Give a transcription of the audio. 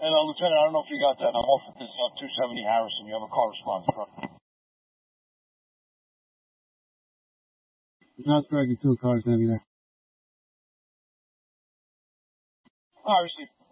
Lieutenant, I don't know if you got that. I'm off at this 270 Harrison. You have a correspondent truck. Not dragging 2 cars down there. I received.